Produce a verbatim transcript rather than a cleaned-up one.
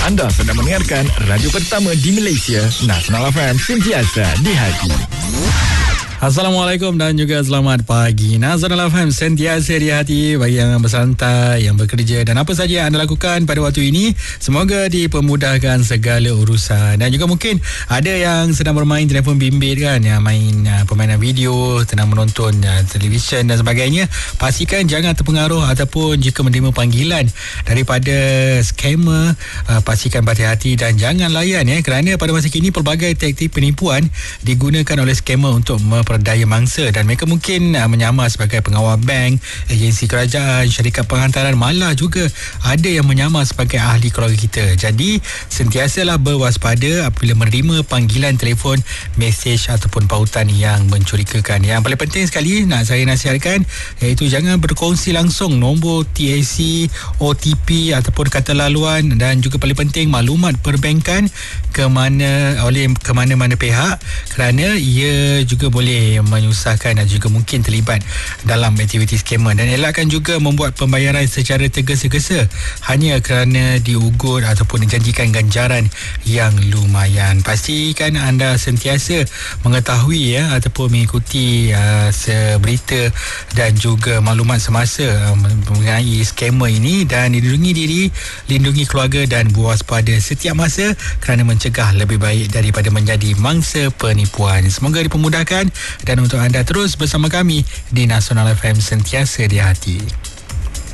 Anda sedang mendengarkan radio pertama di Malaysia, Nasional F M, sentiasa di hati. Assalamualaikum dan juga selamat pagi. Nasional F M sentiasa di hati bagi yang bersantai, yang bekerja dan apa saja yang anda lakukan pada waktu ini. Semoga dipermudahkan segala urusan. Dan juga mungkin ada yang sedang bermain telefon bimbit kan, yang main uh, permainan video, sedang menonton uh, televisyen dan sebagainya. Pastikan jangan terpengaruh ataupun jika menerima panggilan daripada scammer, uh, pastikan berhati-hati dan jangan layan ya, kerana pada masa kini pelbagai taktik penipuan digunakan oleh scammer untuk memperdaya mangsa, dan mereka mungkin uh, menyamar sebagai pengawal bank, agensi kerajaan, syarikat penghantaran, malah juga ada yang menyamar sebagai ahli keluarga kita. Jadi sentiasalah berwaspada apabila menerima panggilan telefon, mesej ataupun pautan yang mencurigakan. Yang paling penting sekali nak saya nasihatkan iaitu jangan berkongsi langsung nombor T A C, O T P ataupun kata laluan, dan juga paling penting maklumat perbankan ke mana oleh ke mana-mana pihak, kerana ia juga boleh menyusahkan dan juga mungkin terlibat dalam aktiviti scammer. Dan elakkan juga membuat pembayaran secara tergesa-gesa hanya kerana diugut ataupun dijanjikan ganjaran yang lumayan. Pastikan anda sentiasa mengetahui ya ataupun mengikuti uh, berita dan juga maklumat semasa uh, mengenai scammer ini, dan lindungi diri, lindungi keluarga dan berwaspada setiap masa kerana mencegah lebih baik daripada menjadi mangsa penipuan. Semoga dipermudahkan. Dan untuk anda terus bersama kami di Nasional F M sentiasa di hati.